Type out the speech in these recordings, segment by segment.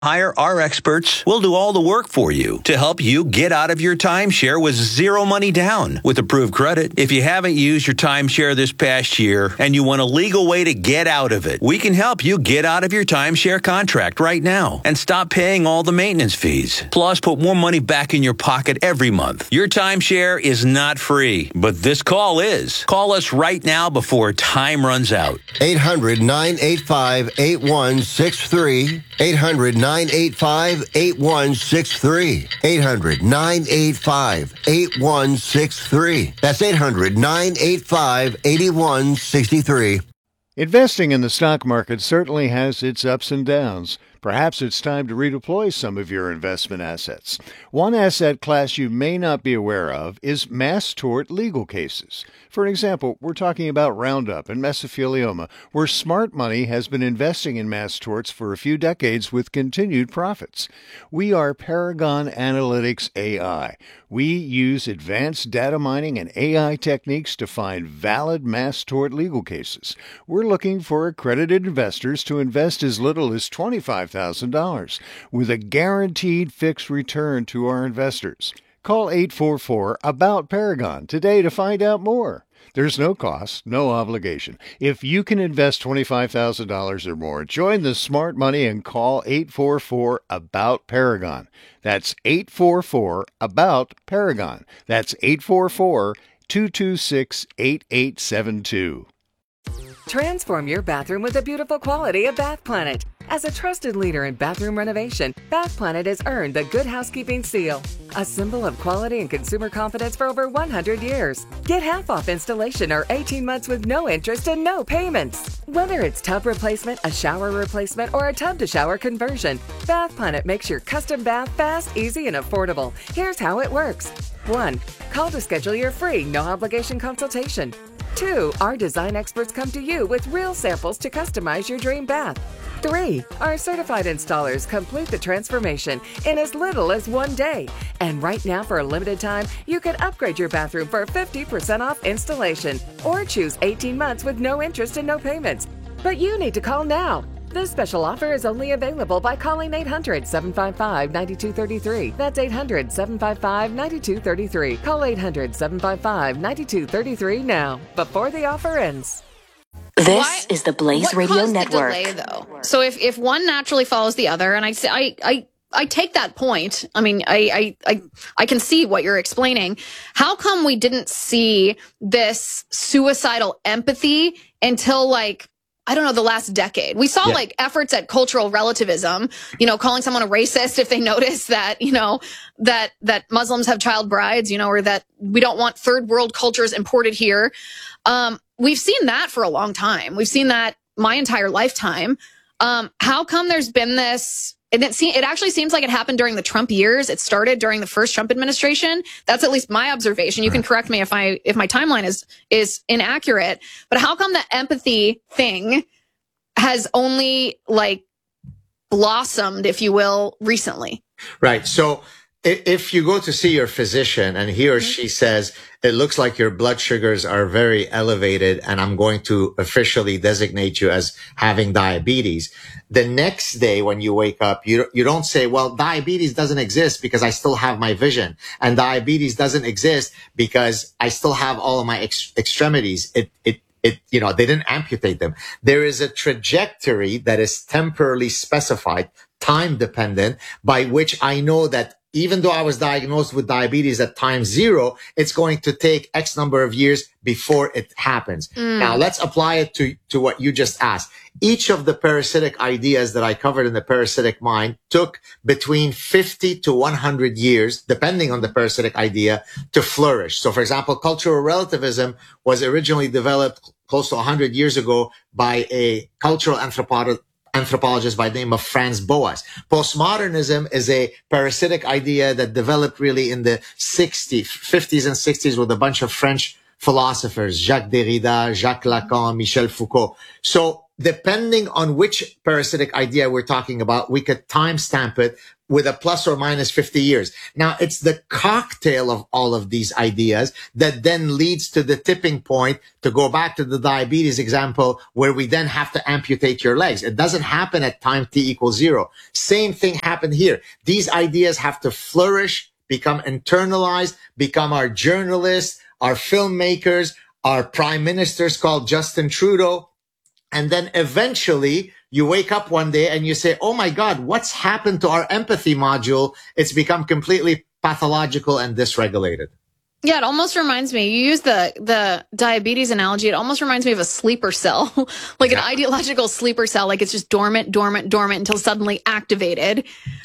Hire our experts. We'll do all the work for you to help you get out of your timeshare with zero money down with approved credit. If you haven't used your timeshare this past year and you want a legal way to get out of it, we can help you get out of your timeshare contract right now and stop paying all the maintenance fees. Plus, put more money back in your pocket every month. Your timeshare is not free, but this call is. Call us right now before time runs out. 800-985-8163. 800-985-8163. 800-985-8163. That's 800-985-8163. Investing in the stock market certainly has its ups and downs. Perhaps it's time to redeploy some of your investment assets. One asset class you may not be aware of is mass tort legal cases. For example, we're talking about Roundup and mesothelioma, where smart money has been investing in mass torts for a few decades with continued profits. We are Paragon Analytics AI. We use advanced data mining and AI techniques to find valid mass tort legal cases. We're looking for accredited investors to invest as little as $25,000 with a guaranteed fixed return to our investors. Call 844-ABOUT-PARAGON today to find out more. There's no cost, no obligation. If you can invest $25,000 or more, join the smart money and call 844-ABOUT-PARAGON. That's 844-ABOUT-PARAGON. That's 844-226-8872. Transform your bathroom with the beautiful quality of Bath Planet. As a trusted leader in bathroom renovation, Bath Planet has earned the Good Housekeeping seal, a symbol of quality and consumer confidence for over 100 years. Get half off installation or 18 months with no interest and no payments. Whether it's tub replacement, a shower replacement, or a tub-to-shower conversion, Bath Planet makes your custom bath fast, easy, and affordable. Here's how it works. 1. Call to schedule your free, no-obligation consultation. 2. Our design experts come to you with real samples to customize your dream bath. 3. Our certified installers complete the transformation in as little as 1 day. And right now, for a limited time, you can upgrade your bathroom for 50% off installation or choose 18 months with no interest and no payments. But you need to call now. This special offer is only available by calling 800-755-9233. That's 800-755-9233. Call 800-755-9233 now, before the offer ends. This is the Blaze Radio Network. The delay, though? So if one naturally follows the other, and I take that point. I mean, I can see what you're explaining. How come we didn't see this suicidal empathy until, like, I don't know, the last decade? We saw like efforts at cultural relativism, calling someone a racist if they notice that, that Muslims have child brides, or that we don't want third world cultures imported here. We've seen that for a long time. We've seen that my entire lifetime. How come there's been this? It actually seems like it happened during the Trump years. It started during the first Trump administration. That's at least my observation. You can correct me if my timeline is inaccurate. But how come the empathy thing has only blossomed, if you will, recently? Right. So if you go to see your physician and he or she says, it looks like your blood sugars are very elevated and I'm going to officially designate you as having diabetes, the next day when you wake up, you don't say, well, diabetes doesn't exist because I still have my vision, and diabetes doesn't exist because I still have all of my extremities. They didn't amputate them. There is a trajectory that is temporally specified, time dependent, by which I know that even though I was diagnosed with diabetes at time 0, it's going to take X number of years before it happens. Now, let's apply it to what you just asked. Each of the parasitic ideas that I covered in the parasitic mind took between 50 to 100 years, depending on the parasitic idea, to flourish. So, for example, cultural relativism was originally developed close to 100 years ago by a cultural anthropologist by the name of Franz Boas. Postmodernism is a parasitic idea that developed really in the 50s and 60s with a bunch of French philosophers, Jacques Derrida, Jacques Lacan, Michel Foucault. So depending on which parasitic idea we're talking about, we could timestamp it with a plus or minus 50 years. Now, it's the cocktail of all of these ideas that then leads to the tipping point, to go back to the diabetes example, where we then have to amputate your legs. It doesn't happen at time t equals 0. Same thing happened here. These ideas have to flourish, become internalized, become our journalists, our filmmakers, our prime ministers called Justin Trudeau. And then eventually you wake up one day and you say, oh my God, what's happened to our empathy module? It's become completely pathological and dysregulated. Yeah, it almost reminds me, you use the diabetes analogy, it almost reminds me of a sleeper cell, like an ideological sleeper cell, like it's just dormant until suddenly activated.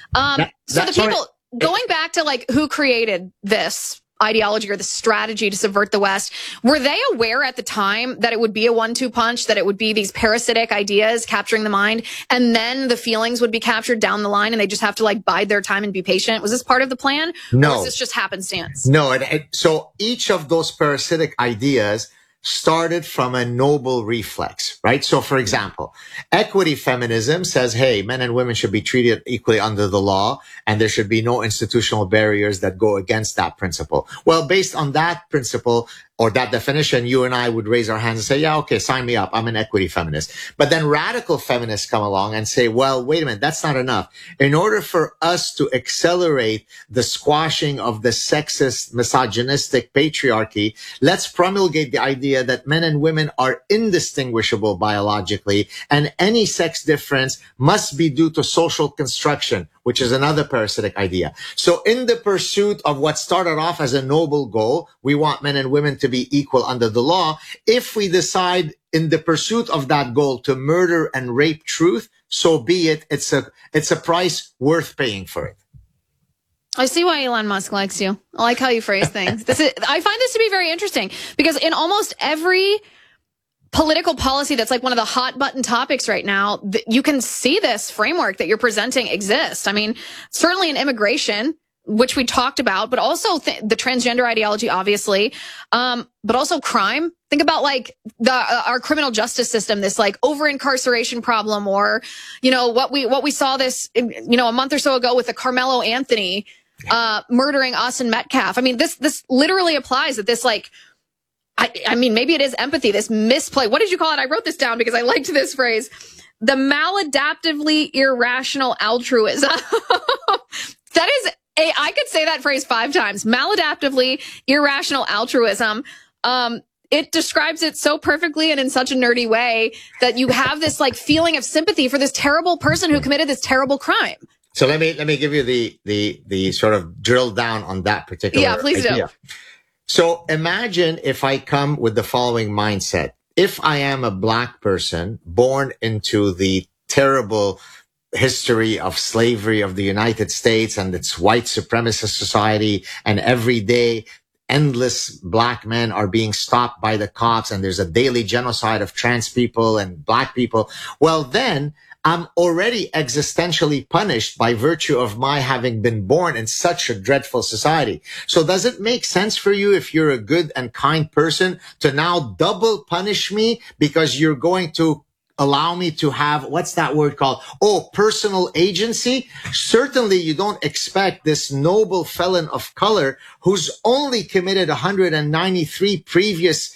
Going back to like who created this ideology or the strategy to subvert the West, were they aware at the time that it would be a 1-2 punch, that it would be these parasitic ideas capturing the mind, and then the feelings would be captured down the line and they just have to like bide their time and be patient? Was this part of the plan? No. Or was this just happenstance? No. So each of those parasitic ideas started from a noble reflex, right? So for example, equity feminism says, hey, men and women should be treated equally under the law, and there should be no institutional barriers that go against that principle. Well, based on that principle or that definition, you and I would raise our hands and say, yeah, okay, sign me up. I'm an equity feminist. But then radical feminists come along and say, well, wait a minute, that's not enough. In order for us to accelerate the squashing of the sexist, misogynistic patriarchy, let's promulgate the idea that men and women are indistinguishable biologically, and any sex difference must be due to social construction, which is another parasitic idea. So in the pursuit of what started off as a noble goal, we want men and women to be equal under the law. If we decide in the pursuit of that goal to murder and rape truth, so be it. It's a price worth paying for it. I see why Elon Musk likes you. I like how you phrase things. I find this to be very interesting because in almost every political policy that's like one of the hot button topics right now, you can see this framework that you're presenting exist. I mean, certainly in immigration, which we talked about, but also the transgender ideology, obviously, but also crime. Think about like our criminal justice system, this like over incarceration problem, or what we saw this a month or so ago with the Carmelo Anthony murdering Austin Metcalf. I mean, this literally applies that this like. I mean, maybe it is empathy, this misplay. What did you call it? I wrote this down because I liked this phrase. The maladaptively irrational altruism. That is I could say that phrase 5 times. Maladaptively irrational altruism. It describes it so perfectly and in such a nerdy way that you have this like feeling of sympathy for this terrible person who committed this terrible crime. So let me give you the sort of drill down on that particular idea. Please do. So imagine if I come with the following mindset. If I am a black person born into the terrible history of slavery of the United States and its white supremacist society, and every day endless black men are being stopped by the cops, and there's a daily genocide of trans people and black people, well, then I'm already existentially punished by virtue of my having been born in such a dreadful society. So does it make sense for you, if you're a good and kind person, to now double punish me because you're going to allow me to have, what's that word called? Oh, personal agency? Certainly you don't expect this noble felon of color who's only committed 193 previous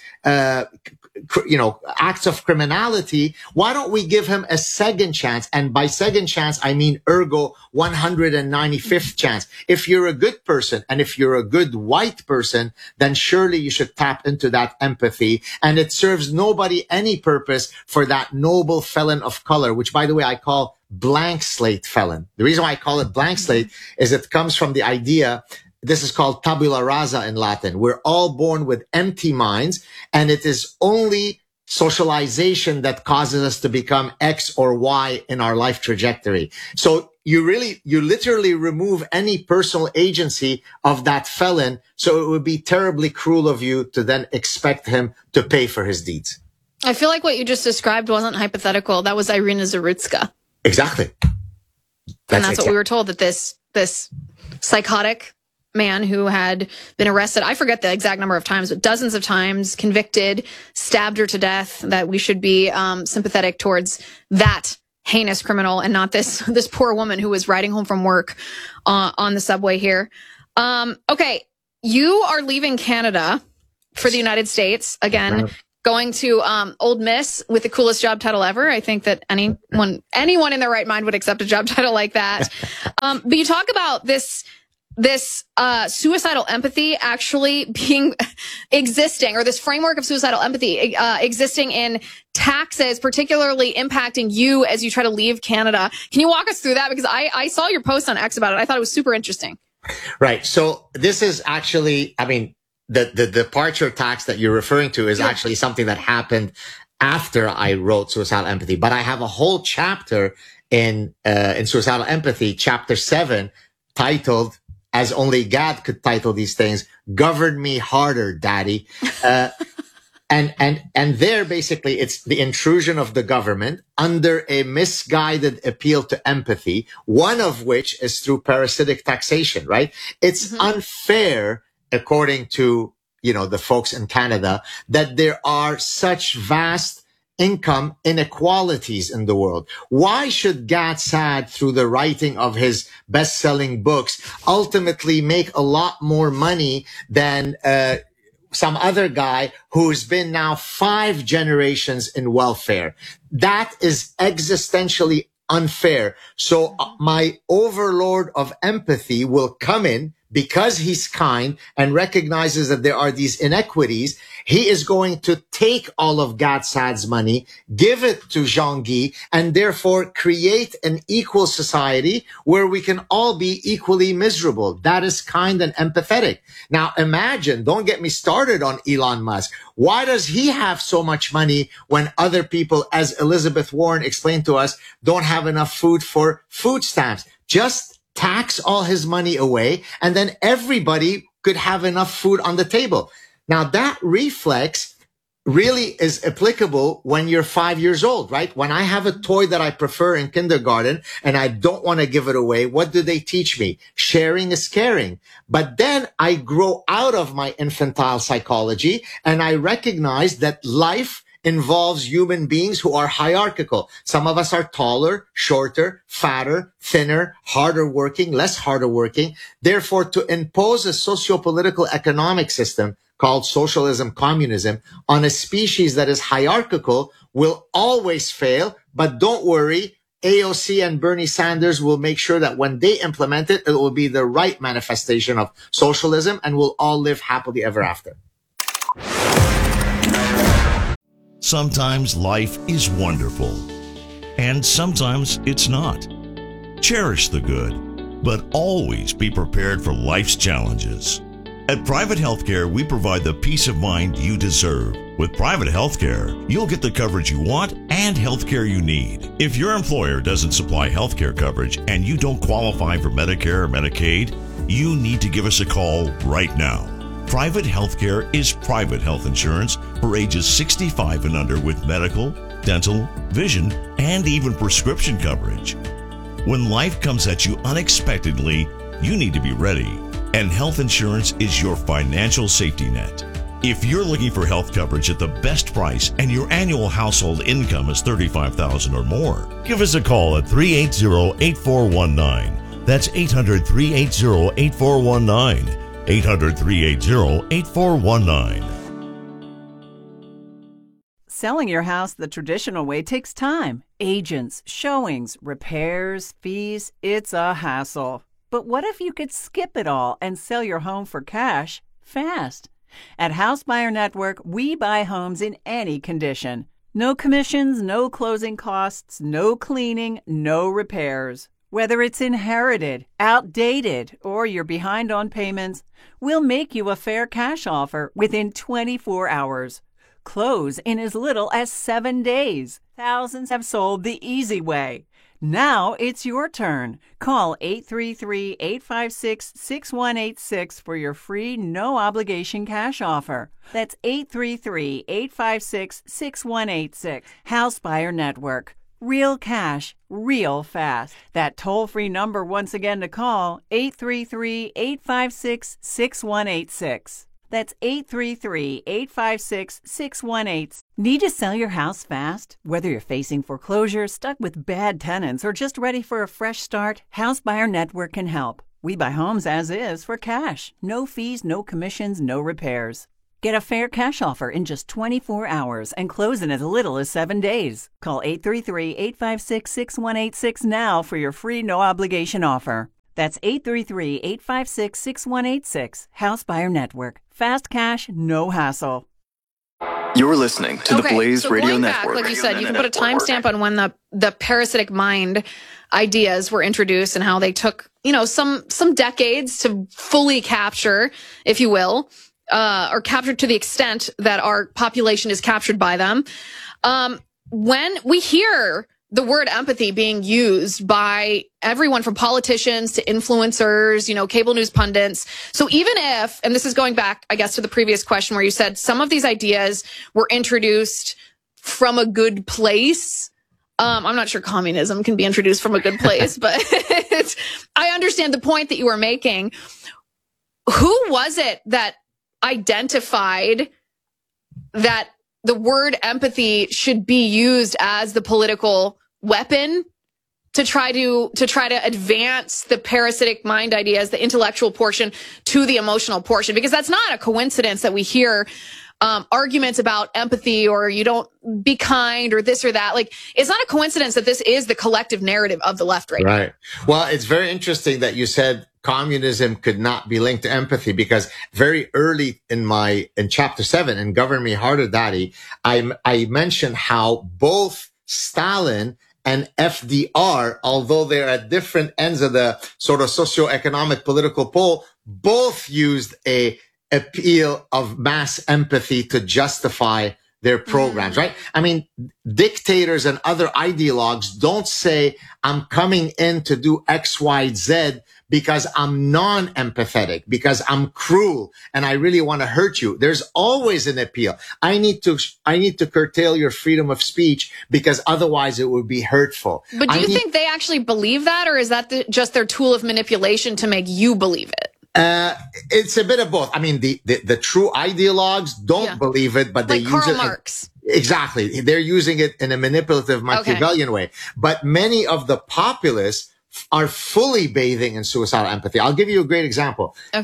acts of criminality. Why don't we give him a second chance? And by second chance, I mean ergo 195th chance. If you're a good person and if you're a good white person, then surely you should tap into that empathy. And it serves nobody any purpose for that noble felon of color, which, by the way, I call blank slate felon. The reason why I call it blank slate is it comes from the idea. This is called tabula rasa in Latin. We're all born with empty minds, and it is only socialization that causes us to become X or Y in our life trajectory. So you literally remove any personal agency of that felon. So it would be terribly cruel of you to then expect him to pay for his deeds. I feel like what you just described wasn't hypothetical. That was Irina Zarutska. Exactly. That's what we were told, that this psychotic man who had been arrested. I forget the exact number of times, but dozens of times, convicted, stabbed her to death, that we should be sympathetic towards that heinous criminal and not this poor woman who was riding home from work on the subway here. Okay, you are leaving Canada for the United States again. Going to Old Miss with the coolest job title ever. I think that anyone in their right mind would accept a job title like that. But you talk about this suicidal empathy actually existing, or this framework of suicidal empathy existing in taxes, particularly impacting you as you try to leave Canada. Can you walk us through that? Because I saw your post on X about it. I thought it was super interesting. Right. So this is actually, the departure tax that you're referring to is actually something that happened after I wrote Suicidal Empathy. But I have a whole chapter in Suicidal Empathy, chapter 7, titled, as only God could title these things, "Govern Me Harder, Daddy." And there basically it's the intrusion of the government under a misguided appeal to empathy, one of which is through parasitic taxation, right? It's unfair, according to, the folks in Canada, that there are such vast income inequalities in the world. Why should Gad Saad, through the writing of his best-selling books, ultimately make a lot more money than some other guy who's been now 5 generations in welfare? That is existentially unfair. So my overlord of empathy will come in, because he's kind and recognizes that there are these inequities. He is going to take all of Gad Saad's money, give it to Jean-Guy, and therefore create an equal society where we can all be equally miserable. That is kind and empathetic. Now imagine, don't get me started on Elon Musk. Why does he have so much money when other people, as Elizabeth Warren explained to us, don't have enough food for food stamps? Just tax all his money away, and then everybody could have enough food on the table. Now that reflex really is applicable when you're 5 years old, right? When I have a toy that I prefer in kindergarten and I don't want to give it away, what do they teach me? Sharing is caring. But then I grow out of my infantile psychology and I recognize that life involves human beings who are hierarchical. Some of us are taller, shorter, fatter, thinner, harder working, less harder working. Therefore, to impose a socio-political economic system called socialism, communism on a species that is hierarchical will always fail. But don't worry, AOC and Bernie Sanders will make sure that when they implement it, it will be the right manifestation of socialism and we'll all live happily ever after. Sometimes life is wonderful, and sometimes it's not. Cherish the good, but always be prepared for life's challenges. At Private Healthcare, we provide the peace of mind you deserve. With Private Healthcare, you'll get the coverage you want and healthcare you need. If your employer doesn't supply healthcare coverage and you don't qualify for Medicare or Medicaid, you need to give us a call right now. Private Healthcare is private health insurance for ages 65 and under with medical, dental, vision, and even prescription coverage. When life comes at you unexpectedly, you need to be ready, and health insurance is your financial safety net. If you're looking for health coverage at the best price and your annual household income is $35,000 or more, give us a call at 380-8419. That's 800-380-8419. 800-380-8419. Selling your house the traditional way takes time. Agents, showings, repairs, fees. It's a hassle. But what if you could skip it all and sell your home for cash fast? At House Buyer Network, we buy homes in any condition. No commissions, no closing costs, no cleaning, no repairs. Whether it's inherited, outdated, or you're behind on payments, we'll make you a fair cash offer within 24 hours. Close in as little as 7 days. Thousands have sold the easy way. Now it's your turn. Call 833-856-6186 for your free, no-obligation cash offer. That's 833-856-6186. House Buyer Network. Real cash, real fast. That toll-free number once again to call, 833-856-6186. That's 833-856-6186. Need to sell your house fast? Whether you're facing foreclosure, stuck with bad tenants, or just ready for a fresh start, House Buyer Network can help. We buy homes as is for cash. No fees, no commissions, no repairs. Get a fair cash offer in just 24 hours and close in as little as 7 days. Call 833-856-6186 now for your free no-obligation offer. That's 833-856-6186. House Buyer Network. Fast cash, no hassle. You're listening to the Blaze Radio Network. Like you said, you can put a timestamp on when the parasitic mind ideas were introduced and how they took, some decades to fully capture, if you will, or captured to the extent that our population is captured by them. When we hear the word empathy being used by everyone from politicians to influencers, cable news pundits. So even if, and this is going back, I guess, to the previous question where you said some of these ideas were introduced from a good place. I'm not sure communism can be introduced from a good place, but I understand the point that you were making. Who was it that identified that the word empathy should be used as the political weapon to try to advance the parasitic mind ideas, the intellectual portion to the emotional portion? Because that's not a coincidence that we hear arguments about empathy or you don't be kind or this or that. Like, it's not a coincidence that this is the collective narrative of the left right now. Right. Well, it's very interesting that you said communism could not be linked to empathy, because very early in chapter 7 in Govern Me Harder, Daddy, I mentioned how both Stalin and FDR, although they're at different ends of the sort of socioeconomic political pole, both used a appeal of mass empathy to justify their programs, right? I mean, dictators and other ideologues don't say, I'm coming in to do X, Y, Z because I'm non-empathetic, because I'm cruel and I really want to hurt you. There's always an appeal. I need to curtail your freedom of speech because otherwise it would be hurtful. But do you think they actually believe that, or is that just their tool of manipulation to make you believe it? It's a bit of both. I mean, the true ideologues don't believe it, but they use Karl it. Marx. Exactly. They're using it in a manipulative Machiavellian way. But many of the populists are fully bathing in suicidal empathy. I'll give you a great example. Okay.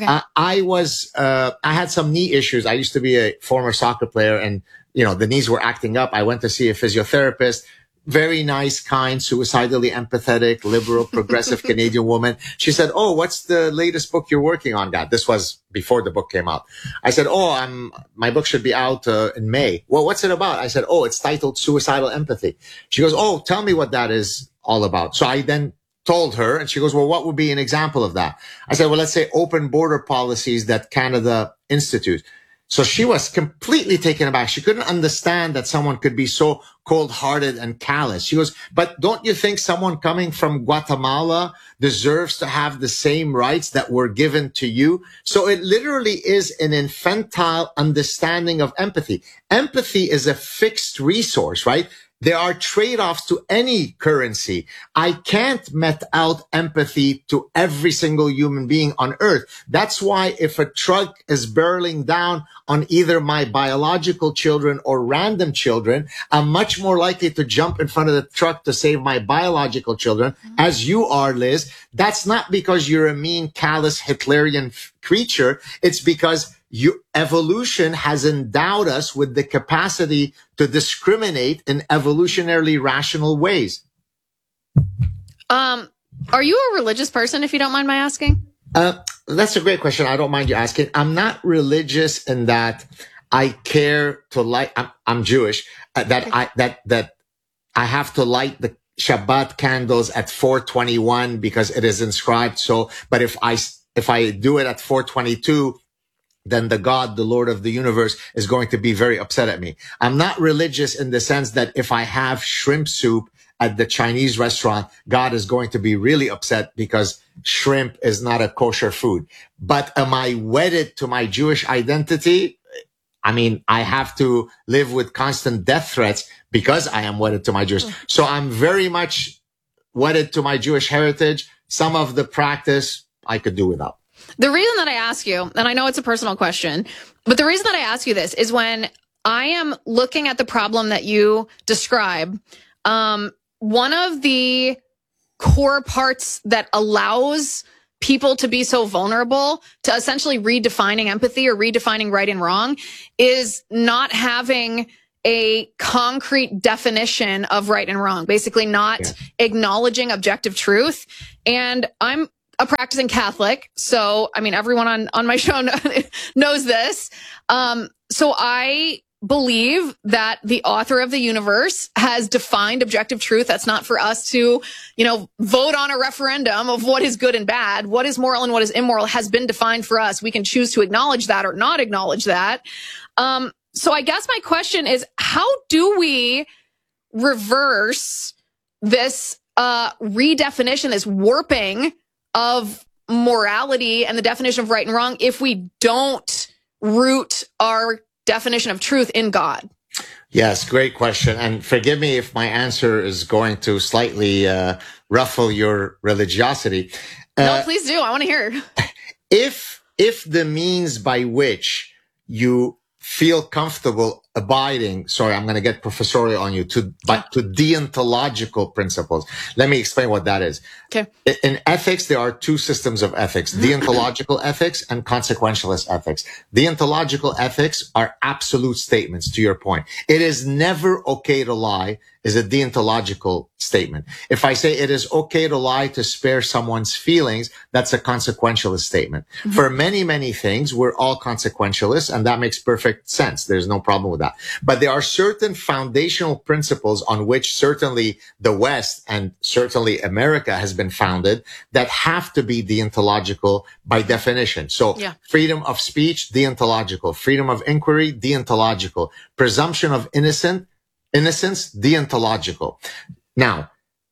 I had some knee issues. I used to be a former soccer player and, the knees were acting up. I went to see a physiotherapist. Very nice, kind, suicidally empathetic, liberal, progressive Canadian woman. She said, "Oh, what's the latest book you're working on, Dad?" This was before the book came out. I said, my book should be out in May. Well, what's it about? I said, it's titled Suicidal Empathy. She goes, "Oh, tell me what that is all about." So I then told her, and she goes, "Well, what would be an example of that?" I said, "Well, let's say open border policies that Canada institutes." So she was completely taken aback. She couldn't understand that someone could be so cold-hearted and callous. She goes, "But don't you think someone coming from Guatemala deserves to have the same rights that were given to you?" So it literally is an infantile understanding of empathy. Empathy is a fixed resource, right? There are trade-offs to any currency. I can't met out empathy to every single human being on earth. That's why if a truck is barreling down on either my biological children or random children, I'm much more likely to jump in front of the truck to save my biological children, as you are, Liz. That's not because you're a mean, callous, Hitlerian creature. It's because evolution has endowed us with the capacity to discriminate in evolutionarily rational ways. Are you a religious person, if you don't mind my asking? That's a great question. I don't mind you asking. I'm not religious in that I care to light. I'm Jewish. That I have to light the Shabbat candles at 4:21 because it is inscribed so. But if I do it at 4:22. Then the God, the Lord of the universe, is going to be very upset at me. I'm not religious in the sense that if I have shrimp soup at the Chinese restaurant, God is going to be really upset because shrimp is not a kosher food. But am I wedded to my Jewish identity? I mean, I have to live with constant death threats, because I am wedded to my Jewish. So I'm very much wedded to my Jewish heritage. Some of the practice I could do without. The reason that I ask you, and I know it's a personal question, but the reason that I ask you this is when I am looking at the problem that you describe, one of the core parts that allows people to be so vulnerable to essentially redefining empathy or redefining right and wrong is not having a concrete definition of right and wrong, basically not acknowledging objective truth. And I'm a practicing Catholic, so I mean, everyone on my show knows this. So I believe that the author of the universe has defined objective truth. That's not for us to, vote on a referendum of what is good and bad. What is moral and what is immoral has been defined for us. We can choose to acknowledge that or not acknowledge that. So I guess my question is, how do we reverse this redefinition, this warping of morality and the definition of right and wrong if we don't root our definition of truth in God? Yes, great question. And forgive me if my answer is going to slightly ruffle your religiosity. No, please do. I want to hear. If the means by which you feel comfortable abiding, sorry, I'm going to get professorial on you, to deontological principles. Let me explain what that is. Okay. In ethics, there are two systems of ethics, deontological ethics and consequentialist ethics. Deontological ethics are absolute statements, to your point. It is never okay to lie is a deontological statement. If I say it is okay to lie to spare someone's feelings, that's a consequentialist statement. Mm-hmm. For many, many things, we're all consequentialists, and that makes perfect sense. There's no problem with that. But there are certain foundational principles on which certainly the West and certainly America has been founded that have to be deontological by definition. So freedom of speech, deontological. Freedom of inquiry, deontological. Presumption of innocence, deontological. Now,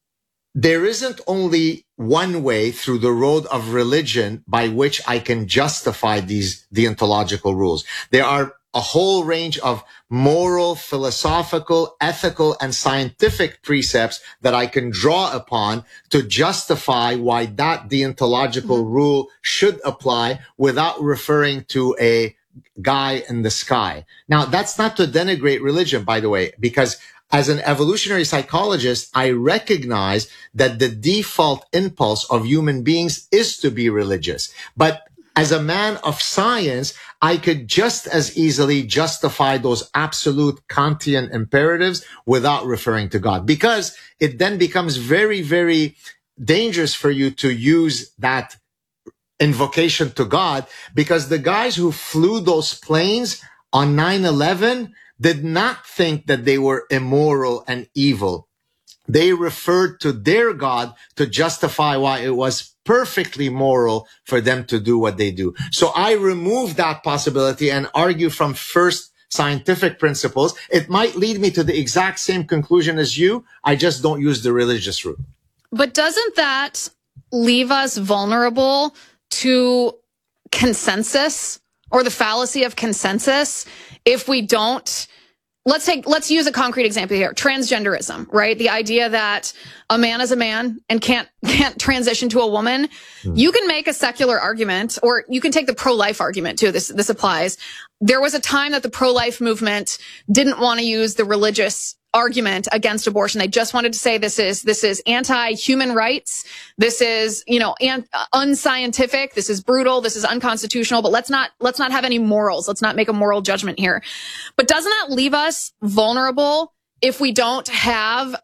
there isn't only one way through the road of religion by which I can justify these deontological rules. There are a whole range of moral, philosophical, ethical, and scientific precepts that I can draw upon to justify why that deontological rule should apply without referring to a guy in the sky. Now, that's not to denigrate religion, by the way, because as an evolutionary psychologist, I recognize that the default impulse of human beings is to be religious. But as a man of science, I could just as easily justify those absolute Kantian imperatives without referring to God, because it then becomes very, very dangerous for you to use that invocation to God, because the guys who flew those planes on 9/11 did not think that they were immoral and evil. They referred to their God to justify why it was perfectly moral for them to do what they do. So I remove that possibility and argue from first scientific principles. It might lead me to the exact same conclusion as you. I just don't use the religious route. But doesn't that leave us vulnerable to consensus or the fallacy of consensus if we don't? Let's use a concrete example here. Transgenderism, right? The idea that a man is a man and can't transition to a woman. You can make a secular argument, or you can take the pro-life argument too. This applies. There was a time that the pro-life movement didn't want to use the religious argument against abortion. They just wanted to say this is anti-human rights. This is, unscientific. This is brutal. This is unconstitutional, but let's not have any morals. Let's not make a moral judgment here. But doesn't that leave us vulnerable if we don't have,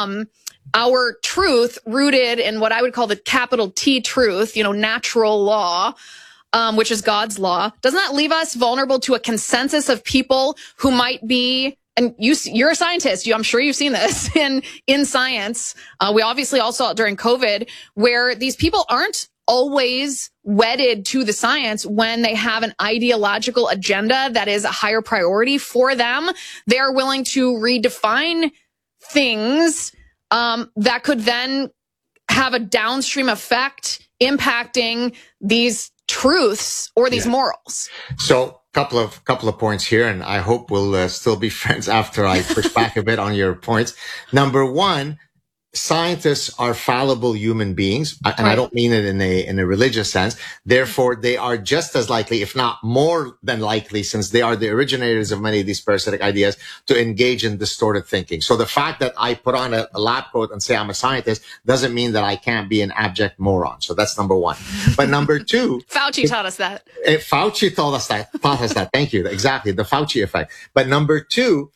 our truth rooted in what I would call the capital T truth, natural law, which is God's law? Doesn't that leave us vulnerable to a consensus of people who might be, and you're a scientist, I'm sure you've seen this in science. We obviously all saw it during COVID, where these people aren't always wedded to the science when they have an ideological agenda that is a higher priority for them. They are willing to redefine things that could then have a downstream effect impacting these truths or these morals. So couple of points here, and I hope we'll still be friends after I push back a bit on your points. Number one, scientists are fallible human beings, and I don't mean it in a religious sense. Therefore, they are just as likely, if not more than likely, since they are the originators of many of these parasitic ideas, to engage in distorted thinking. So the fact that I put on a lab coat and say I'm a scientist doesn't mean that I can't be an abject moron. So that's number one. But number two, Fauci taught us that. Fauci taught us that. Thank you. Exactly. The Fauci effect. But number two,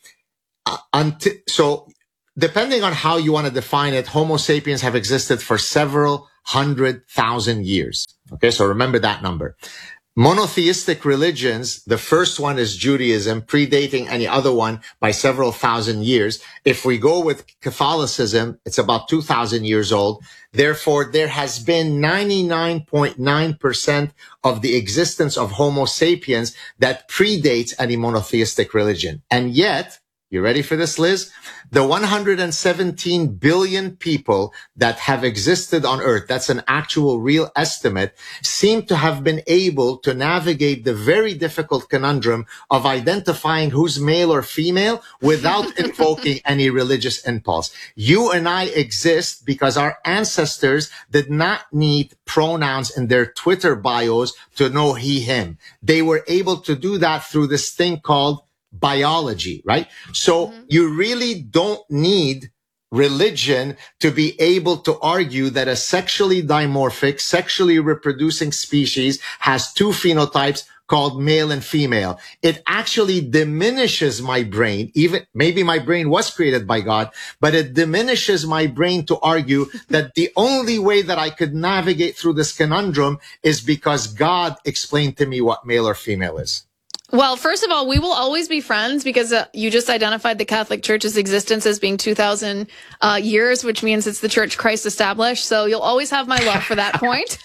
depending on how you want to define it, Homo sapiens have existed for several 100,000 years. Okay, so remember that number. Monotheistic religions, the first one is Judaism, predating any other one by several thousand years. If we go with Catholicism, it's about 2,000 years old. Therefore, there has been 99.9% of the existence of Homo sapiens that predates any monotheistic religion. And yet, you ready for this, Liz? The 117 billion people that have existed on Earth, that's an actual real estimate, seem to have been able to navigate the very difficult conundrum of identifying who's male or female without invoking any religious impulse. You and I exist because our ancestors did not need pronouns in their Twitter bios to know he, him. They were able to do that through this thing called biology, right? So you really don't need religion to be able to argue that a sexually dimorphic, sexually reproducing species has two phenotypes called male and female. It actually diminishes my brain. Even maybe my brain was created by God, but it diminishes my brain to argue that the only way that I could navigate through this conundrum is because God explained to me what male or female is. Well, first of all, we will always be friends because you just identified the Catholic Church's existence as being 2,000 years, which means it's the church Christ established. So you'll always have my love for that point.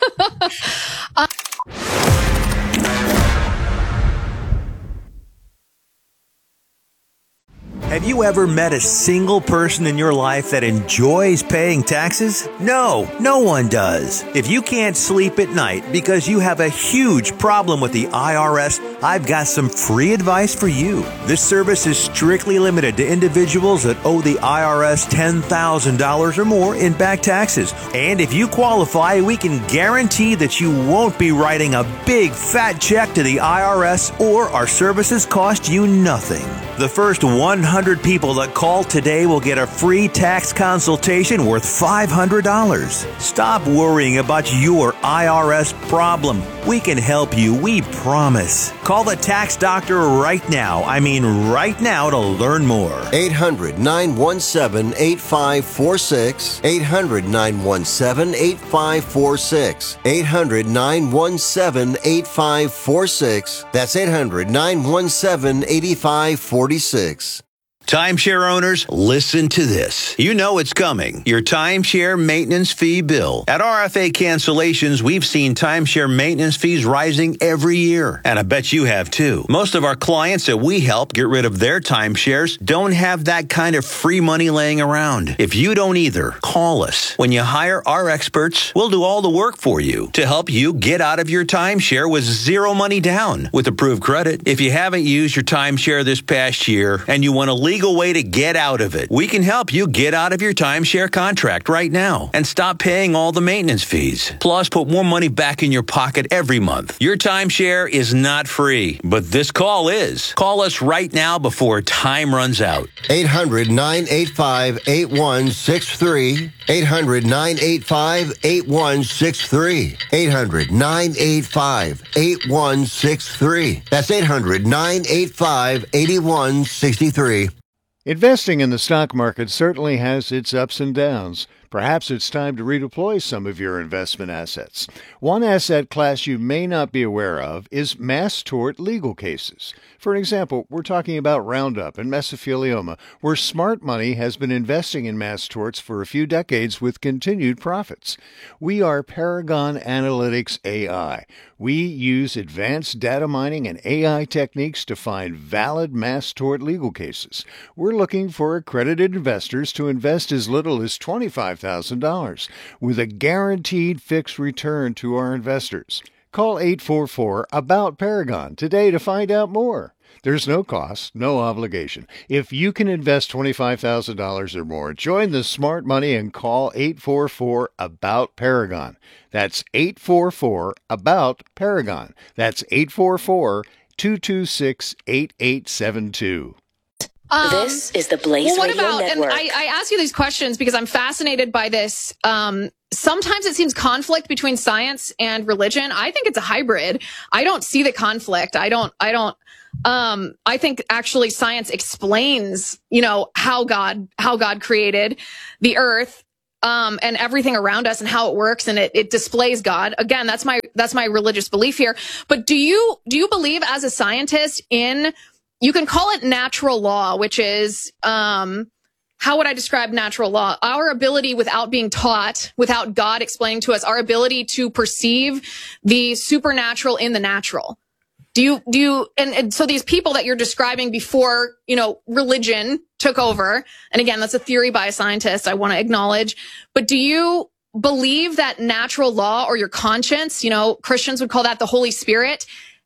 Have you ever met a single person in your life that enjoys paying taxes? No, no one does. If you can't sleep at night because you have a huge problem with the IRS, I've got some free advice for you. This service is strictly limited to individuals that owe the IRS $10,000 or more in back taxes. And if you qualify, we can guarantee that you won't be writing a big fat check to the IRS, or our services cost you nothing. The first 100 people that call today will get a free tax consultation worth $500. Stop worrying about your IRS problem. We can help you, we promise. Call the tax doctor right now. I mean right now to learn more. 800-917-8546. 800-917-8546. 800-917-8546. That's 800-917-8546. Timeshare owners, listen to this. You know it's coming. Your timeshare maintenance fee bill. At RFA Cancellations, we've seen timeshare maintenance fees rising every year. And I bet you have too. Most of our clients that we help get rid of their timeshares don't have that kind of free money laying around. If you don't either, call us. When you hire our experts, we'll do all the work for you to help you get out of your timeshare with zero money down with approved credit. If you haven't used your timeshare this past year and you want to legal way to get out of it, we can help you get out of your timeshare contract right now and stop paying all the maintenance fees. Plus, put more money back in your pocket every month. Your timeshare is not free, but this call is. Call us right now before time runs out. 800-985-8163. 800-985-8163. 800-985-8163. That's 800-985-8163. Investing in the stock market certainly has its ups and downs. Perhaps it's time to redeploy some of your investment assets. One asset class you may not be aware of is mass tort legal cases. For example, we're talking about Roundup and mesothelioma, where smart money has been investing in mass torts for a few decades with continued profits. We are Paragon Analytics AI. We use advanced data mining and AI techniques to find valid mass tort legal cases. We're looking for accredited investors to invest as little as $25,000 with a guaranteed fixed return to our investors. Call 844-ABOUT-PARAGON today to find out more. There's no cost, no obligation. If you can invest $25,000 or more, join the smart money and call 844-ABOUT-PARAGON. That's 844-ABOUT-PARAGON. That's 844-226-8872. This is the Blaze Radio Network. And I ask you these questions because I'm fascinated by this. Sometimes it seems conflict between science and religion. I think it's a hybrid. I don't see the conflict. I think actually science explains, how God created the earth, and everything around us and how it works, and it displays God. Again, that's my religious belief here. But do you believe as a scientist you can call it natural law, which is, how would I describe natural law? Our ability without being taught, without God explaining to us, our ability to perceive the supernatural in the natural. Do you, and so these people that you're describing before, religion took over, and again, that's a theory by a scientist, I want to acknowledge, but do you believe that natural law or your conscience, Christians would call that the Holy Spirit,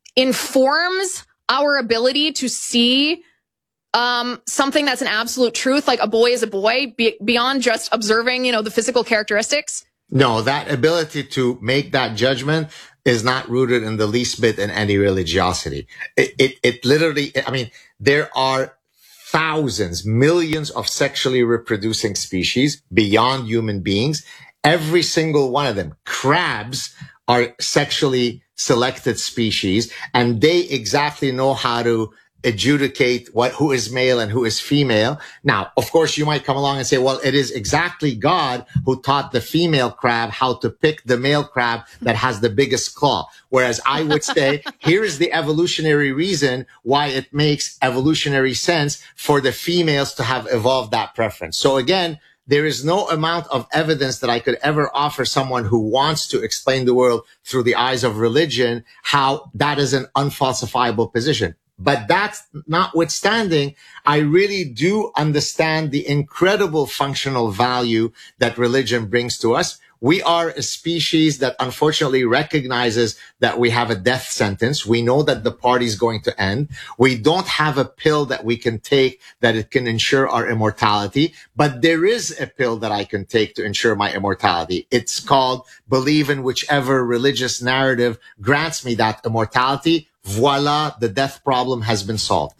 informs our ability to see something that's an absolute truth, like a boy is a boy, beyond just observing, the physical characteristics? No, that ability to make that judgment is not rooted in the least bit in any religiosity. It literally, there are thousands, millions of sexually reproducing species beyond human beings. Every single one of them, crabs, are sexually selected species, and they exactly know how to adjudicate who is male and who is female. Now, of course, you might come along and say, well, it is exactly God who taught the female crab how to pick the male crab that has the biggest claw. Whereas I would say, here is the evolutionary reason why it makes evolutionary sense for the females to have evolved that preference. So again, there is no amount of evidence that I could ever offer someone who wants to explain the world through the eyes of religion, how that is an unfalsifiable position. But that's notwithstanding, I really do understand the incredible functional value that religion brings to us. We are a species that unfortunately recognizes that we have a death sentence. We know that the party's going to end. We don't have a pill that we can take that it can ensure our immortality, but there is a pill that I can take to ensure my immortality. It's called believe in whichever religious narrative grants me that immortality. Voila, the death problem has been solved.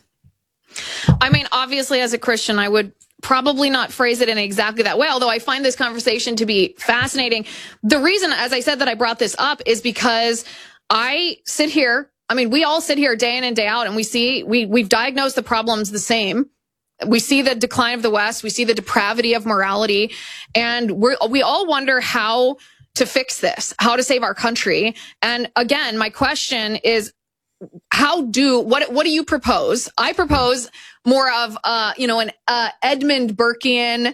Obviously, as a Christian, I would probably not phrase it in exactly that way, although I find this conversation to be fascinating. The reason, as I said, that I brought this up is because I sit here, we all sit here day in and day out, and we've diagnosed the problems the same. We see the decline of the West, we see the depravity of morality, and we all wonder how to fix this, how to save our country. And again, my question is, what do you propose? I propose more of, an Edmund Burkean,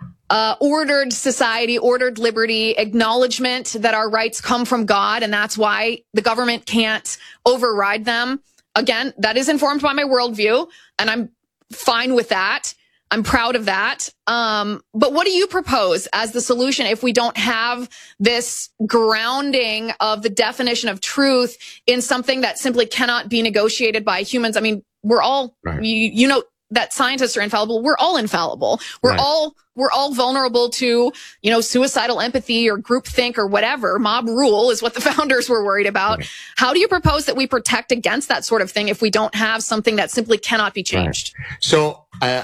ordered society, ordered liberty, acknowledgement that our rights come from God, and that's why the government can't override them. Again, that is informed by my worldview, and I'm fine with that. I'm proud of that. But what do you propose as the solution if we don't have this grounding of the definition of truth in something that simply cannot be negotiated by humans? We're all, right. That scientists are infallible. We're all infallible. We're all vulnerable to, suicidal empathy or groupthink or whatever. Mob rule is what the founders were worried about. Right. How do you propose that we protect against that sort of thing if we don't have something that simply cannot be changed? Right. So,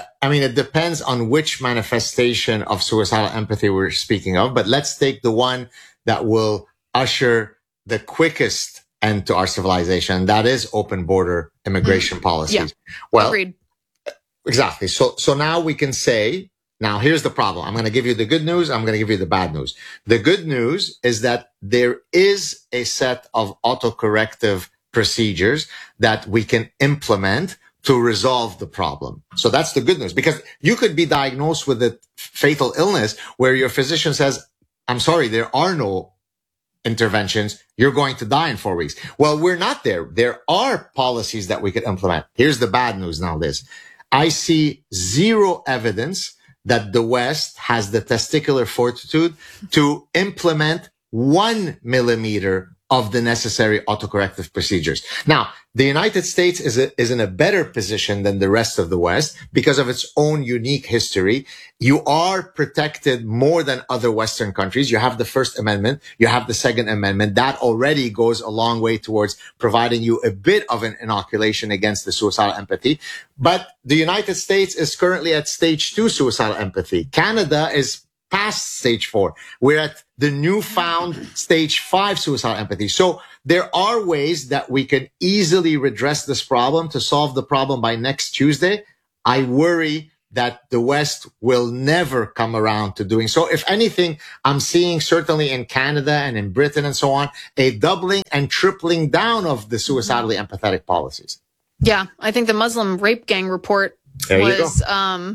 it depends on which manifestation of suicidal empathy we're speaking of, but let's take the one that will usher the quickest end to our civilization. That is open border immigration policies. Yeah. Well, agreed. Exactly. So now we can say, now here's the problem. I'm going to give you the good news. I'm going to give you the bad news. The good news is that there is a set of autocorrective procedures that we can implement to resolve the problem. So that's the good news, because you could be diagnosed with a fatal illness where your physician says, I'm sorry, there are no interventions. You're going to die in 4 weeks. Well, we're not there. There are policies that we could implement. Here's the bad news now, Liz. I see zero evidence that the West has the testicular fortitude to implement 1 millimeter of the necessary autocorrective procedures. Now, the United States is in a better position than the rest of the West because of its own unique history. You are protected more than other Western countries. You have the First Amendment. You have the Second Amendment. That already goes a long way towards providing you a bit of an inoculation against the suicidal empathy. But the United States is currently at stage 2 suicidal empathy. Canada is past stage 4. We're at the newfound stage 5 suicidal empathy. So there are ways that we can easily redress this problem to solve the problem by next Tuesday. I worry that the West will never come around to doing so. If anything, I'm seeing certainly in Canada and in Britain and so on, a doubling and tripling down of the suicidally empathetic policies. Yeah, I think the Muslim rape gang report was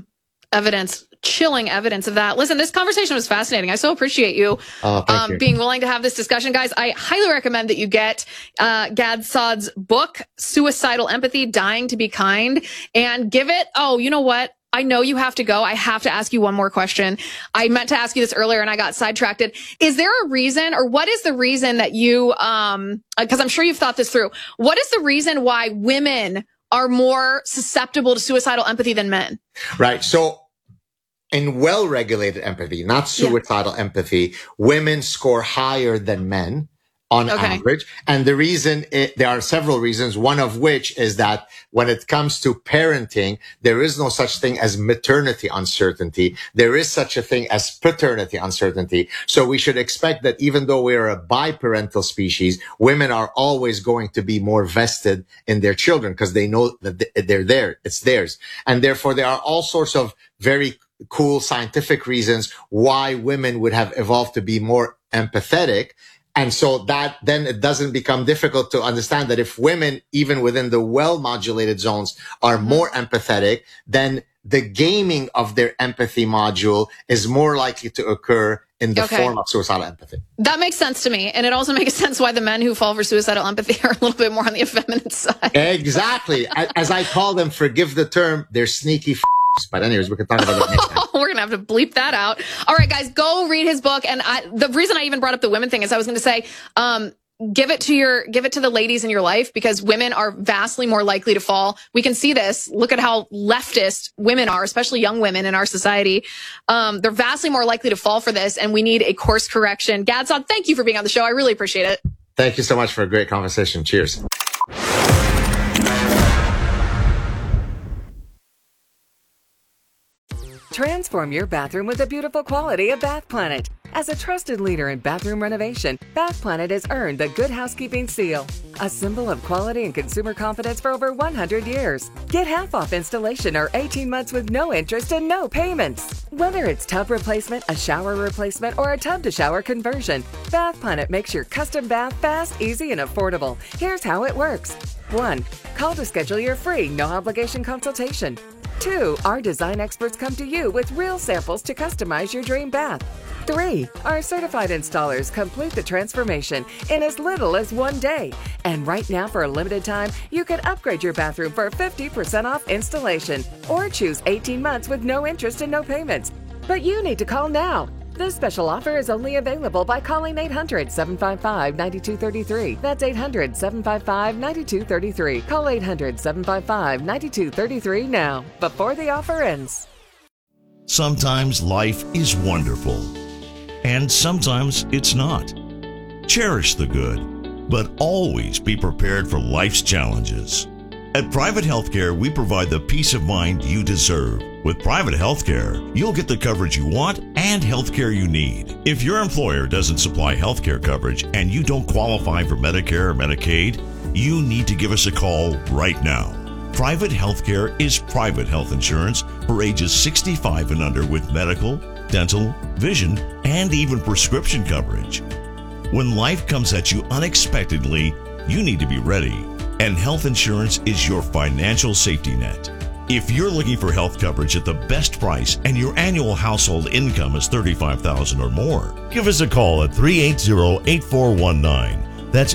chilling evidence of that. Listen, this conversation was fascinating. I so appreciate you, being willing to have this discussion. Guys, I highly recommend that you get Gad Saad's book, Suicidal Empathy, Dying to be Kind, and give it, you know what? I know you have to go. I have to ask you one more question. I meant to ask you this earlier and I got sidetracked. Is there a reason, or what is the reason that you, because I'm sure you've thought this through, what is the reason why women are more susceptible to suicidal empathy than men? Right. So in well-regulated empathy, not suicidal empathy, women score higher than men on average. And the reason, there are several reasons, one of which is that when it comes to parenting, there is no such thing as maternity uncertainty. There is such a thing as paternity uncertainty. So we should expect that even though we are a biparental species, women are always going to be more vested in their children because they know that they're there. It's theirs. And therefore, there are all sorts of very cool scientific reasons why women would have evolved to be more empathetic. And so that then it doesn't become difficult to understand that if women, even within the well-modulated zones, are more empathetic, then the gaming of their empathy module is more likely to occur in the form of suicidal empathy. That makes sense to me. And it also makes sense why the men who fall for suicidal empathy are a little bit more on the effeminate side. Exactly. As I call them, forgive the term, they're sneaky but anyways, we can talk about that next time. We're going to have to bleep that out. All right, guys, go read his book. And the reason I even brought up the women thing is I was going to say, give it to the ladies in your life because women are vastly more likely to fall. We can see this. Look at how leftist women are, especially young women in our society. They're vastly more likely to fall for this. And we need a course correction. Gad Saad, thank you for being on the show. I really appreciate it. Thank you so much for a great conversation. Cheers. Transform your bathroom with the beautiful quality of Bath Planet. As a trusted leader in bathroom renovation, Bath Planet has earned the Good Housekeeping seal, a symbol of quality and consumer confidence for over 100 years. Get half off installation or 18 months with no interest and no payments. Whether it's tub replacement, a shower replacement, or a tub-to-shower conversion, Bath Planet makes your custom bath fast, easy, and affordable. Here's how it works. 1. Call to schedule your free, no-obligation consultation. 2. Our design experts come to you with real samples to customize your dream bath. 3. Our certified installers complete the transformation in as little as 1 day. And right now, for a limited time, you can upgrade your bathroom for 50% off installation or choose 18 months with no interest and no payments. But you need to call now. This special offer is only available by calling 800-755-9233. That's 800-755-9233. Call 800-755-9233 now, before the offer ends. Sometimes life is wonderful, and sometimes it's not. Cherish the good, but always be prepared for life's challenges. At Private Healthcare, we provide the peace of mind you deserve. With Private Healthcare, you'll get the coverage you want and healthcare you need. If your employer doesn't supply healthcare coverage and you don't qualify for Medicare or Medicaid, you need to give us a call right now. Private Healthcare is private health insurance for ages 65 and under with medical, dental, vision, and even prescription coverage. When life comes at you unexpectedly, you need to be ready. And health insurance is your financial safety net. If you're looking for health coverage at the best price and your annual household income is $35,000 or more, give us a call at 380-8419. That's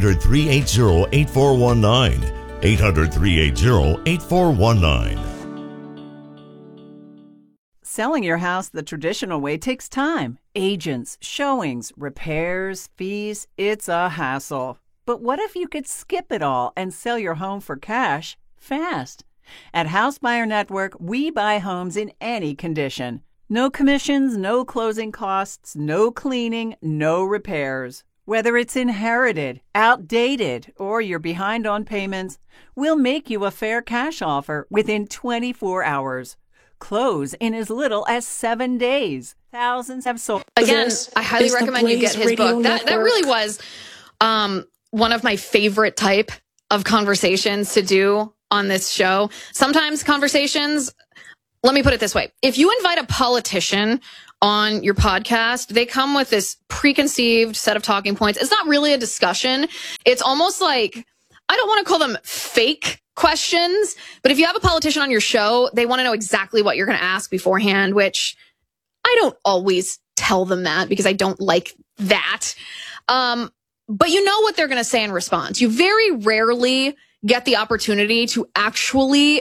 800-380-8419. 800-380-8419. Selling your house the traditional way takes time. Agents, showings, repairs, fees, it's a hassle. But what if you could skip it all and sell your home for cash fast? At House Buyer Network, we buy homes in any condition. No commissions, no closing costs, no cleaning, no repairs. Whether it's inherited, outdated, or you're behind on payments, we'll make you a fair cash offer within 24 hours. Close in as little as 7 days. Thousands have sold. Again, I highly recommend you get his book. That really was one of my favorite type of conversations to do on this show. Sometimes conversations, let me put it this way. If you invite a politician on your podcast, they come with this preconceived set of talking points. It's not really a discussion. It's almost like, I don't want to call them fake questions, but if you have a politician on your show, they want to know exactly what you're going to ask beforehand, which I don't always tell them that because I don't like that. But you know what they're going to say in response. You very rarely get the opportunity to actually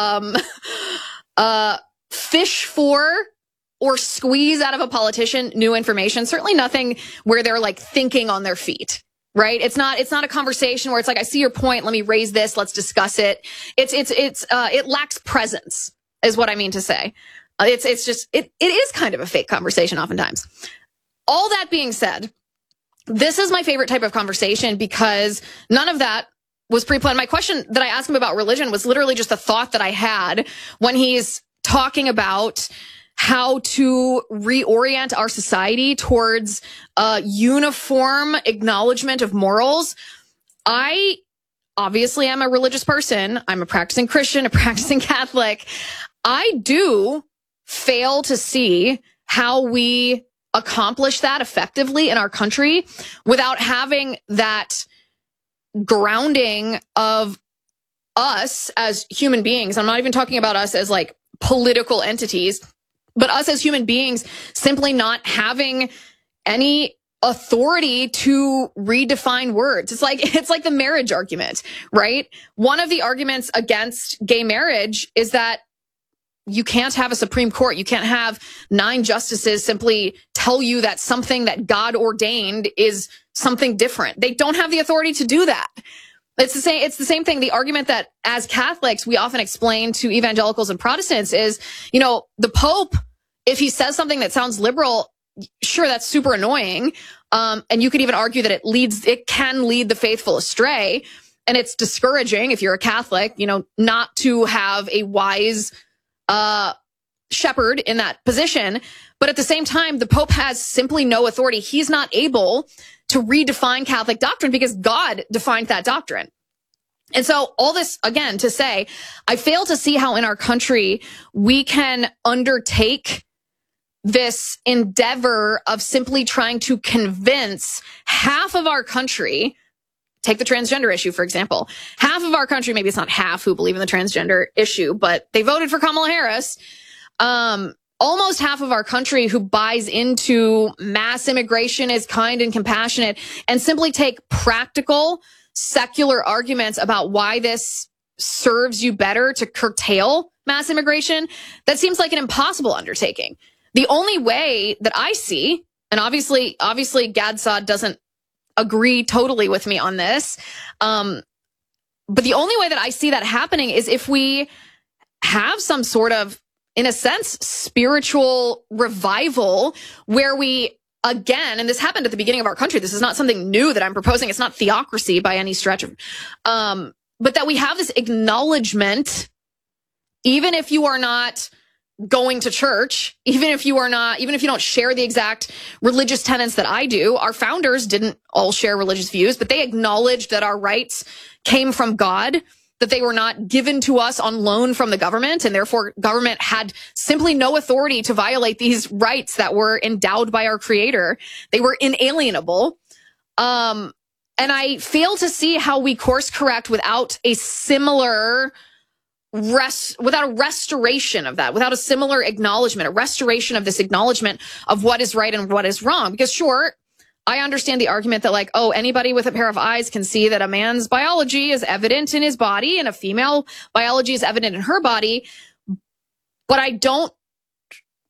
fish for or squeeze out of a politician new information. Certainly nothing where they're like thinking on their feet, right? It's not a conversation where it's like, I see your point. Let me raise this. Let's discuss it. It lacks presence is what I mean to say. It is kind of a fake conversation oftentimes. All that being said, this is my favorite type of conversation because none of that was pre-planned. My question that I asked him about religion was literally just a thought that I had when he's talking about how to reorient our society towards a uniform acknowledgement of morals. I obviously am a religious person. I'm a practicing Christian, a practicing Catholic. I do fail to see how we accomplish that effectively in our country without having that grounding of us as human beings. I'm not even talking about us as like political entities, but us as human beings simply not having any authority to redefine words. It's like the marriage argument, right? One of the arguments against gay marriage is that you can't have a Supreme Court. You can't have 9 justices simply tell you that something that God ordained is something different. They don't have the authority to do that. It's the same thing. The argument that as Catholics, we often explain to evangelicals and Protestants is, the Pope, if he says something that sounds liberal, sure, that's super annoying. And you could even argue that it can lead the faithful astray. And it's discouraging if you're a Catholic, not to have a wise shepherd in that position. But at the same time, the Pope has simply no authority. He's not able to redefine Catholic doctrine because God defined that doctrine. And so all this, again, to say, I fail to see how in our country we can undertake this endeavor of simply trying to convince half of our country. Take the transgender issue, for example. Half of our country, maybe it's not half who believe in the transgender issue, but they voted for Kamala Harris. Almost half of our country who buys into mass immigration is kind and compassionate and simply take practical, secular arguments about why this serves you better to curtail mass immigration. That seems like an impossible undertaking. The only way that I see, and obviously Gadsod doesn't agree totally with me on this. But the only way that I see that happening is if we have some sort of, in a sense, spiritual revival where we, again, and this happened at the beginning of our country. This is not something new that I'm proposing. It's not theocracy by any stretch. But that we have this acknowledgement, even if you are not going to church, even if you don't share the exact religious tenets that I do. Our founders didn't all share religious views, but they acknowledged that our rights came from God, that they were not given to us on loan from the government, and therefore government had simply no authority to violate these rights that were endowed by our Creator. They were inalienable. And I fail to see how we course correct without a similar without a restoration of that, without a similar acknowledgement, a restoration of this acknowledgement of what is right and what is wrong. Because sure, I understand the argument that like, oh, anybody with a pair of eyes can see that a man's biology is evident in his body and a female biology is evident in her body. But I don't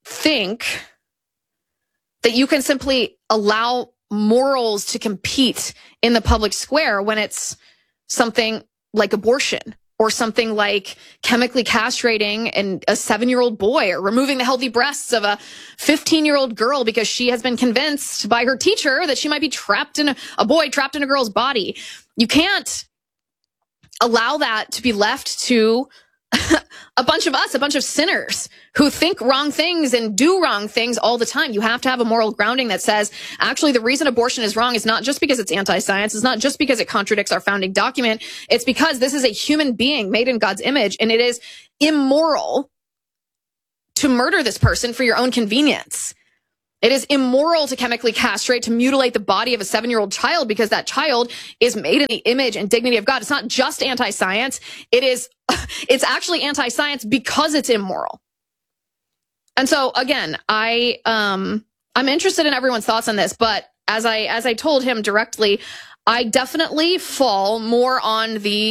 think that you can simply allow morals to compete in the public square when it's something like abortion or something like chemically castrating a 7-year-old boy, or removing the healthy breasts of a 15-year-old girl because she has been convinced by her teacher that she might be trapped in a boy trapped in a girl's body. You can't allow that to be left to a bunch of us, a bunch of sinners who think wrong things and do wrong things all the time. You have to have a moral grounding that says, actually, the reason abortion is wrong is not just because it's anti-science. It's not just because it contradicts our founding document. It's because this is a human being made in God's image, and it is immoral to murder this person for your own convenience. It is immoral to chemically castrate, to mutilate the body of a 7-year-old child because that child is made in the image and dignity of God. It's not just anti-science. It's actually anti-science because it's immoral. And so again, I'm interested in everyone's thoughts on this, but as I told him directly, I definitely fall more on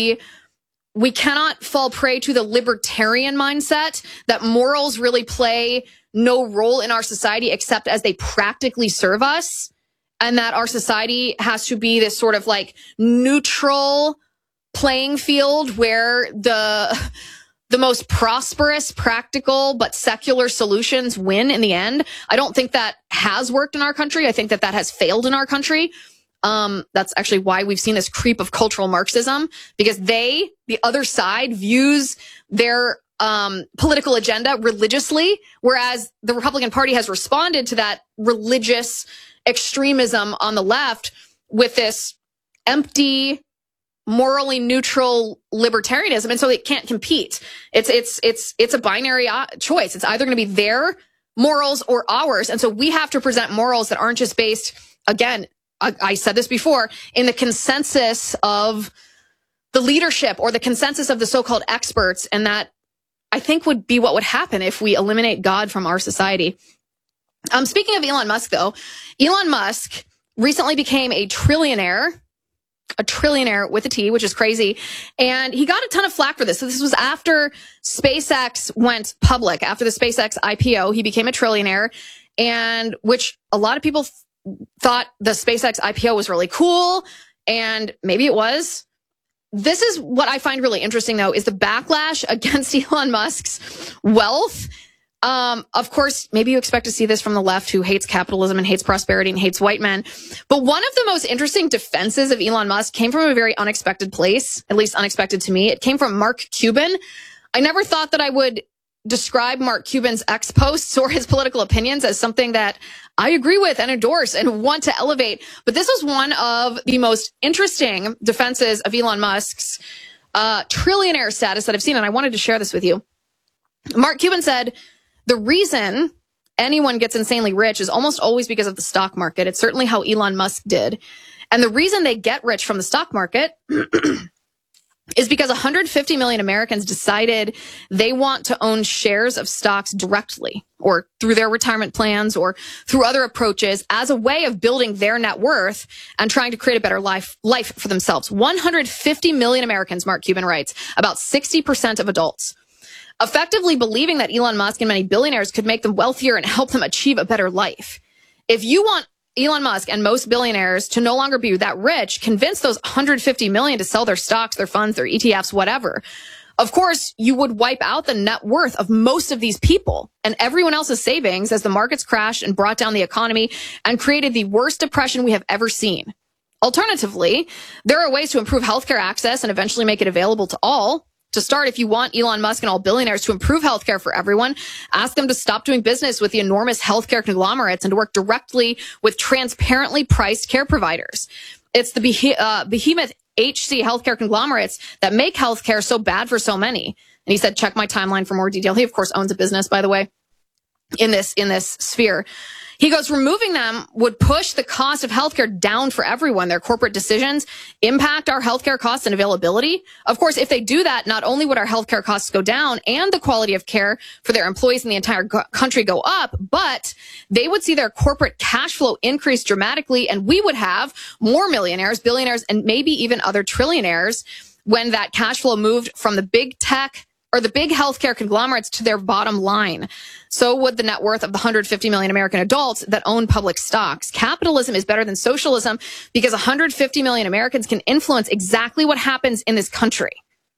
we cannot fall prey to the libertarian mindset that morals really play no role in our society except as they practically serve us, and that our society has to be this sort of like neutral playing field where the most prosperous, practical, but secular solutions win in the end. I don't think that has worked in our country. I think that has failed in our country. That's actually why we've seen this creep of cultural Marxism, because the other side, views their political agenda religiously, whereas the Republican Party has responded to that religious extremism on the left with this empty, morally neutral libertarianism, and so it can't compete. It's a binary choice. It's either going to be their morals or ours, and so we have to present morals that aren't just based, again, I said this before, in the consensus of the leadership or the consensus of the so-called experts, and that I think would be what would happen if we eliminate God from our society. Speaking of Elon Musk, though, Elon Musk recently became a trillionaire with a T, which is crazy. And he got a ton of flack for this. So this was after SpaceX went public. After the SpaceX IPO, he became a trillionaire, and which a lot of people thought the SpaceX IPO was really cool, and maybe it was. This is what I find really interesting, though, is the backlash against Elon Musk's wealth. Of course, maybe you expect to see this from the left, who hates capitalism and hates prosperity and hates white men. But one of the most interesting defenses of Elon Musk came from a very unexpected place, at least unexpected to me. It came from Mark Cuban. I never thought that I would describe Mark Cuban's ex posts or his political opinions as something that I agree with and endorse and want to elevate. But this was one of the most interesting defenses of Elon Musk's trillionaire status that I've seen, and I wanted to share this with you. Mark Cuban said, the reason anyone gets insanely rich is almost always because of the stock market. It's certainly how Elon Musk did. And the reason they get rich from the stock market is because 150 million Americans decided they want to own shares of stocks directly, or through their retirement plans, or through other approaches, as a way of building their net worth and trying to create a better life for themselves. 150 million Americans, Mark Cuban writes, about 60% of adults, effectively believing that Elon Musk and many billionaires could make them wealthier and help them achieve a better life. If you want Elon Musk and most billionaires to no longer be that rich, convince those 150 million to sell their stocks, their funds, their ETFs, whatever. Of course, you would wipe out the net worth of most of these people and everyone else's savings as the markets crashed and brought down the economy and created the worst depression we have ever seen. Alternatively, there are ways to improve healthcare access and eventually make it available to all. To start, if you want Elon Musk and all billionaires to improve healthcare for everyone, ask them to stop doing business with the enormous healthcare conglomerates and to work directly with transparently priced care providers. It's the behemoth HC healthcare conglomerates that make healthcare so bad for so many. And he said, check my timeline for more detail. He, of course, owns a business, by the way, in this sphere. He goes, removing them would push the cost of healthcare down for everyone. Their corporate decisions impact our healthcare costs and availability. Of course, if they do that, not only would our healthcare costs go down and the quality of care for their employees in the entire country go up, but they would see their corporate cash flow increase dramatically, and we would have more millionaires, billionaires, and maybe even other trillionaires when that cash flow moved from the big tech or the big healthcare conglomerates to their bottom line. So would the net worth of the 150 million American adults that own public stocks. Capitalism is better than socialism because 150 million Americans can influence exactly what happens in this country.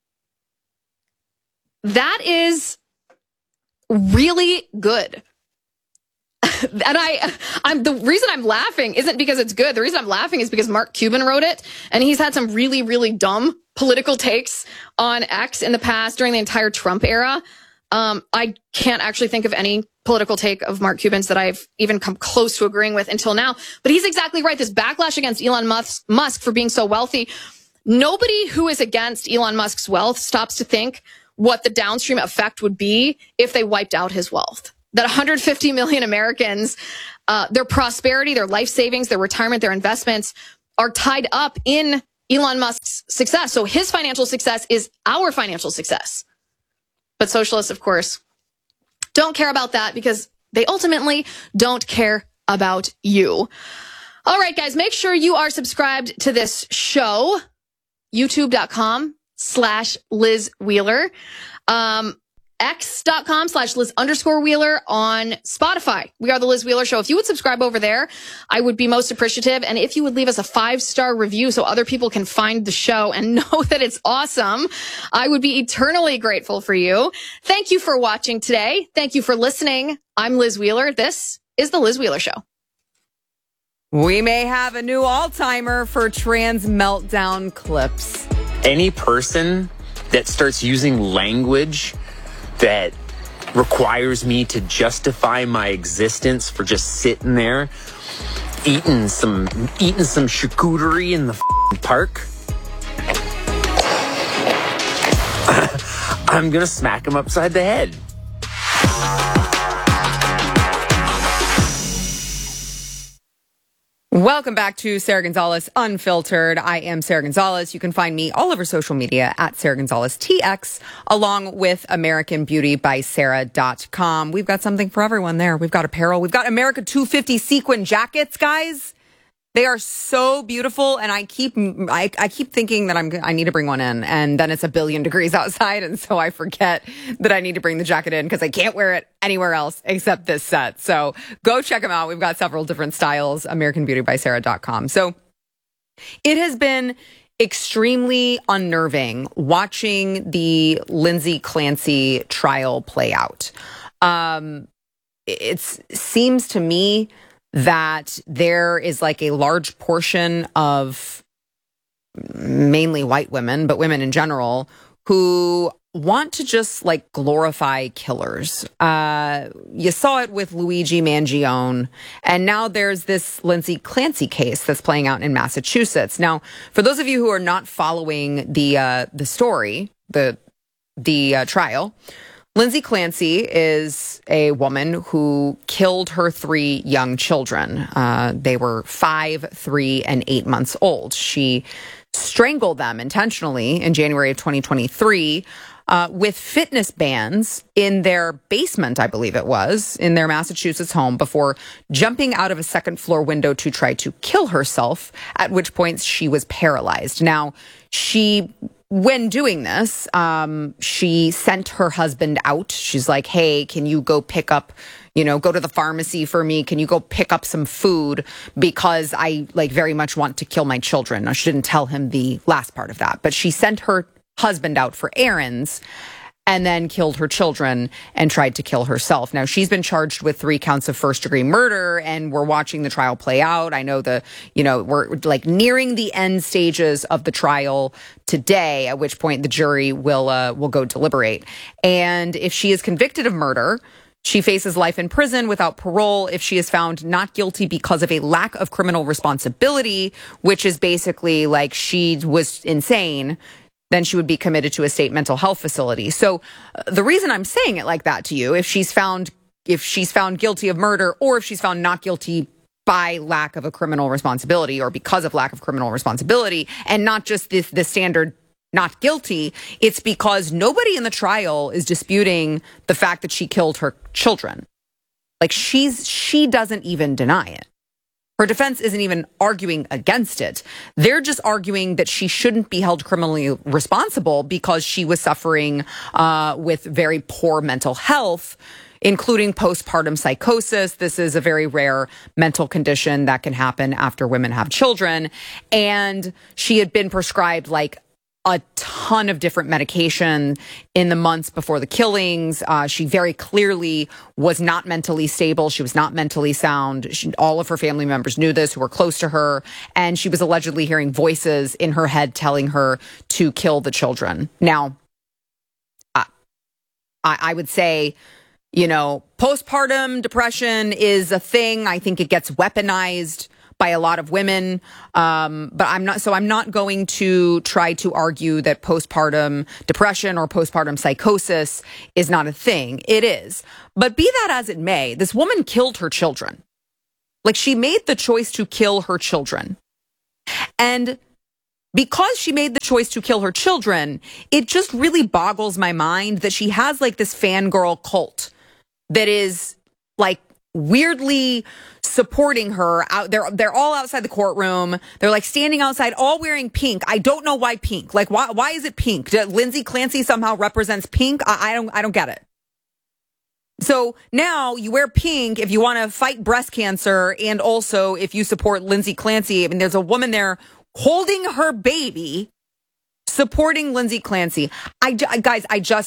That is really good. And I'm the reason I'm laughing isn't because it's good. The reason I'm laughing is because Mark Cuban wrote it, and he's had some really, really dumb political takes on X in the past during the entire Trump era. I can't actually think of any political take of Mark Cuban's that I've even come close to agreeing with until now. But he's exactly right. This backlash against Elon Musk for being so wealthy. Nobody who is against Elon Musk's wealth stops to think what the downstream effect would be if they wiped out his wealth. That 150 million Americans, their prosperity, their life savings, their retirement, their investments are tied up in Elon Musk's success. So his financial success is our financial success. But socialists, of course, don't care about that because they ultimately don't care about you. All right, guys, make sure you are subscribed to this show, youtube.com/Liz Wheeler. X.com/Liz_Wheeler on Spotify. We are the Liz Wheeler Show. If you would subscribe over there, I would be most appreciative. And if you would leave us a 5-star review so other people can find the show and know that it's awesome, I would be eternally grateful for you. Thank you for watching today. Thank you for listening. I'm Liz Wheeler. This is the Liz Wheeler Show. We may have a new all-timer for trans meltdown clips. Any person that starts using language that requires me to justify my existence for just sitting there eating some charcuterie in the park, I'm gonna smack him upside the head. Welcome back to Sarah Gonzalez Unfiltered. I am Sarah Gonzalez. You can find me all over social media at Sarah Gonzalez TX, along with AmericanBeautyBySarah.com. We've got something for everyone there. We've got apparel. We've got America 250 sequin jackets, guys. They are so beautiful, and I keep thinking that I need to bring one in, and then it's 1 billion degrees outside, and so I forget that I need to bring the jacket in because I can't wear it anywhere else except this set. So go check them out. We've got several different styles, AmericanBeautyBySarah.com. So it has been extremely unnerving watching the Lindsay Clancy trial play out. It seems to me that there is like a large portion of mainly white women, but women in general, who want to just like glorify killers. You saw it with Luigi Mangione, and now there's this Lindsay Clancy case that's playing out in Massachusetts. Now, for those of you who are not following the story, the trial, Lindsay Clancy is a woman who killed her 3 young children. They were 5, 3, and 8 months old. She strangled them intentionally in January of 2023 with fitness bands in their basement, I believe it was, in their Massachusetts home before jumping out of a second-floor window to try to kill herself, at which point she was paralyzed. Now, when doing this, she sent her husband out. She's like, hey, can you go pick up, go to the pharmacy for me? Can you go pick up some food? Because I very much want to kill my children. Now, she didn't tell him the last part of that, but she sent her husband out for errands and then killed her children and tried to kill herself. Now, she's been charged with 3 counts of first-degree murder, and we're watching the trial play out. I know we're nearing the end stages of the trial today, at which point the jury will go deliberate. And if she is convicted of murder, she faces life in prison without parole if she is found not guilty because of a lack of criminal responsibility, which is basically like she was insane. Then she would be committed to a state mental health facility. So the reason I'm saying it like that to you, if she's found guilty of murder, or if she's found not guilty by lack of a criminal responsibility or because of lack of criminal responsibility, and not just the standard not guilty, it's because nobody in the trial is disputing the fact that she killed her children. Like she doesn't even deny it. Her defense isn't even arguing against it. They're just arguing that she shouldn't be held criminally responsible because she was suffering with very poor mental health, including postpartum psychosis. This is a very rare mental condition that can happen after women have children. And she had been prescribed like a ton of different medication in the months before the killings. She very clearly was not mentally stable. She was not mentally sound. All of her family members knew this, who were close to her. And she was allegedly hearing voices in her head telling her to kill the children. Now, I would say, you know, postpartum depression is a thing. I think it gets weaponized by a lot of women. But I'm not going to try to argue that postpartum depression or postpartum psychosis is not a thing. It is. But be that as it may, this woman killed her children. Like, she made the choice to kill her children. And because she made the choice to kill her children, it just really boggles my mind that she has like this fangirl cult that is like weirdly supporting her out. They're all outside the courtroom. They're like standing outside, all wearing pink. I don't know why pink. Like, why is it pink? Lindsay Clancy somehow represents pink? I don't get it. So now you wear pink if you want to fight breast cancer, and also if you support Lindsay Clancy. I mean, there's a woman there holding her baby, supporting Lindsay Clancy. I